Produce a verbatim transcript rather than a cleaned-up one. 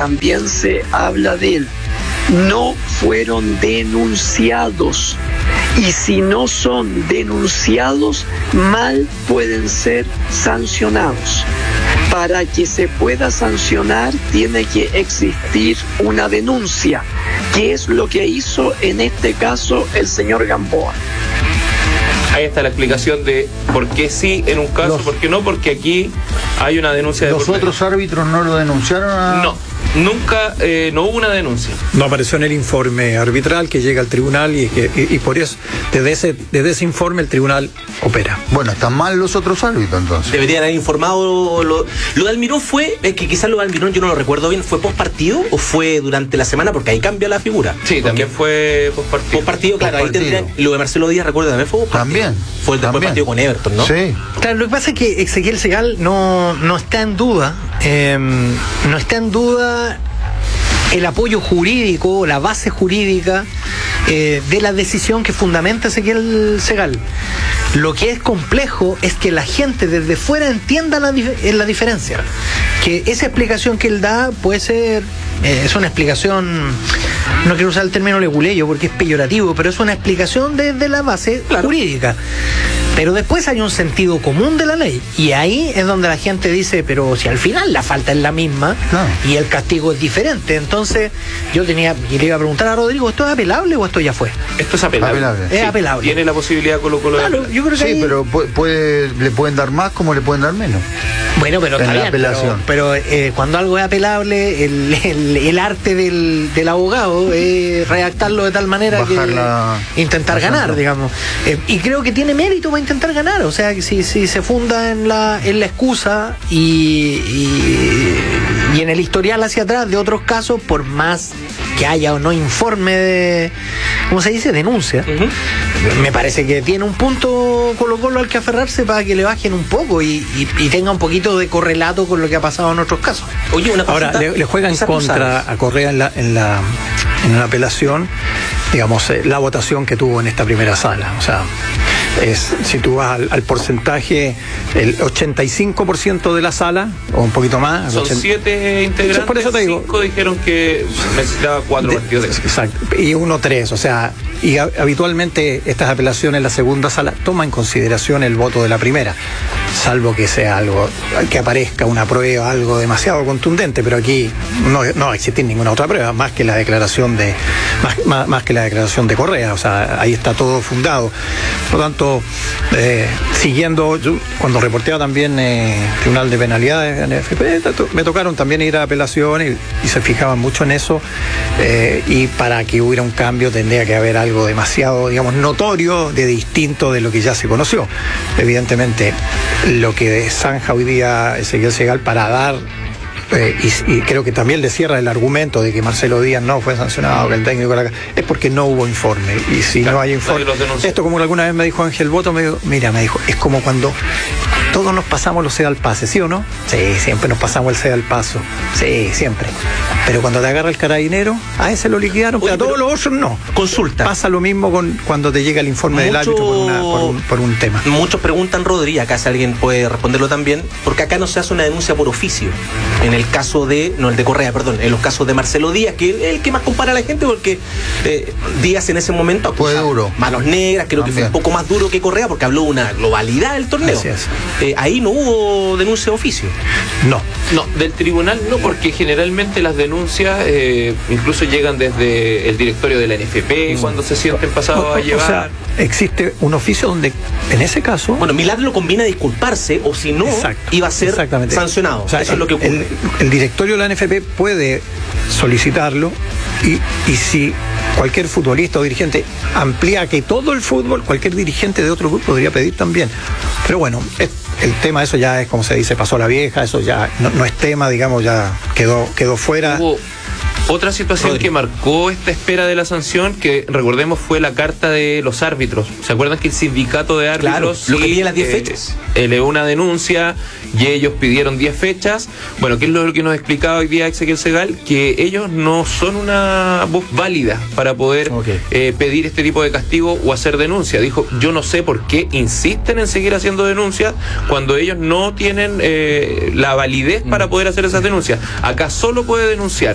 también se habla de él, no fueron denunciados. Y si no son denunciados, mal pueden ser sancionados. Para que se pueda sancionar, tiene que existir una denuncia, que es lo que hizo en este caso el señor Gamboa. Ahí está la explicación de por qué sí en un caso, los, por qué no, porque aquí hay una denuncia de ¿Los otros árbitros no lo denunciaron? A... No, nunca, eh, no hubo una denuncia. No apareció en el informe arbitral que llega al tribunal y, y, y por eso, desde ese, desde ese informe el tribunal opera. Bueno, están mal los otros árbitros entonces. Deberían haber informado. Lo, lo de Almirón fue, es que quizás lo de Almirón yo no lo recuerdo bien, ¿fue post partido o fue durante la semana? Porque ahí cambia la figura. Sí, porque también fue post partido. Post partido, claro, post-partido. ahí tendrían. Lo de Marcelo Díaz, recuerdo también fue post partido. También. Fue el después partido con Everton, ¿no? Sí. Claro, lo que pasa es que Ezequiel Segal no, no está en duda, eh, no está en duda el apoyo jurídico, la base jurídica eh, de la decisión que fundamenta Ezequiel Segal. Lo que es complejo es que la gente desde fuera entienda la, la diferencia. Que esa explicación que él da puede ser, eh, es una explicación, no quiero usar el término leguleyo porque es peyorativo, pero es una explicación desde la base claro. jurídica. Pero después hay un sentido común de la ley y ahí es donde la gente dice, pero si al final la falta es la misma no. y el castigo es diferente. Entonces yo tenía y le iba a preguntar a Rodrigo, ¿esto es apelable o esto ya fue? Esto es apelable. apelable. Es sí, apelable. Tiene la posibilidad Colo Colo claro, de... yo creo que sí, ahí... pero puede, le pueden dar más como le pueden dar menos. Bueno, pero está en la bien, apelación. pero, pero eh, cuando algo es apelable, el, el, el arte del, del abogado es redactarlo de tal manera Bajar que la, intentar la ganar, sanción. digamos. Eh, y creo que tiene mérito para intentar ganar, o sea, que si, si se funda en la, en la excusa y, y, y en el historial hacia atrás de otros casos, por más que haya o no informe de, ¿cómo se dice? Denuncia. Uh-huh. Me parece que tiene un punto Colo Colo al que aferrarse para que le bajen un poco y, y, y tenga un poquito de correlato con lo que ha pasado en otros casos. Oye, una Ahora, le, le juegan contra a Correa en la, en la en la apelación, digamos, eh, la votación que tuvo en esta primera sala. O sea, es, si tú vas al, al porcentaje, el ochenta y cinco por ciento de la sala, o un poquito más. Son ochenta siete integrantes, por eso te digo, cinco dijeron que necesitaba cuatro de, partidos de... Exacto, y uno tres, o sea, y a, habitualmente estas apelaciones en la segunda sala toman en consideración el voto de la primera, salvo que sea algo, que aparezca una prueba, algo demasiado contundente, pero aquí no, no va a existir ninguna otra prueba, más que la declaración de, más, más, más que la declaración de Correa, o sea, ahí está todo fundado. Por lo tanto, eh, siguiendo, yo cuando reporteaba también eh, Tribunal de Penalidades, N F P, me tocaron también ir a apelación y, y se fijaban mucho en eso, eh, y para que hubiera un cambio tendría que haber algo demasiado, digamos, notorio, de distinto de lo que ya se conoció. Evidentemente, lo que zanja hoy día Ezequiel Segal para dar, eh, y, y creo que también le cierra el argumento de que Marcelo Díaz no fue sancionado, que el técnico de la, es porque no hubo informe, y si claro, no hay informe, esto como alguna vez me dijo Ángel Boto, me dijo, mira, me dijo, es como cuando todos nos pasamos los ceda al pase, ¿sí o no? Sí, siempre nos pasamos el ceda al paso, sí, siempre. Pero cuando te agarra el carabinero, a ese lo liquidaron, pero a todos los otros no. Consulta. Pasa lo mismo con cuando te llega el informe Mucho... del árbitro por, una, por, un, por un tema. Muchos preguntan, Rodri, acá si alguien puede responderlo también, porque acá no se hace una denuncia por oficio. En el caso de, no el de Correa, perdón, en los casos de Marcelo Díaz, que es el que más compara a la gente, porque eh, Díaz en ese momento fue duro. Manos negras, creo también. Que fue un poco más duro que Correa, porque habló de una globalidad del torneo. Eh, ahí no hubo denuncia de oficio. No. No, del tribunal no, porque generalmente las denuncias eh, incluso llegan desde el directorio de la N F P mm. cuando se sienten pasados o, a llevar. O sea, existe un oficio donde, en ese caso. Bueno, Milad lo conviene a disculparse, o si no, exacto, iba a ser sancionado. O sea, eso el, es lo que ocurre. El, el directorio de la N F P puede solicitarlo y, y si cualquier futbolista o dirigente amplía que todo el fútbol, cualquier dirigente de otro grupo podría pedir también. Pero bueno, es, el tema, eso ya es como se dice, pasó la vieja, eso ya no, no es tema, digamos, ya quedó, quedó fuera. Hubo otra situación Rodri. que marcó esta espera de la sanción, que recordemos fue la carta de los árbitros. ¿Se acuerdan que el sindicato de árbitros claro, lo que pide las diez eh, fechas? elevó una denuncia y ellos pidieron diez fechas? Bueno, ¿qué es lo que nos explicaba hoy día Ezequiel Segal? Que ellos no son una voz válida para poder okay. eh, pedir este tipo de castigo o hacer denuncia. Dijo, yo no sé por qué insisten en seguir haciendo denuncias cuando ellos no tienen eh, la validez para poder hacer esas denuncias. Acá solo puede denunciar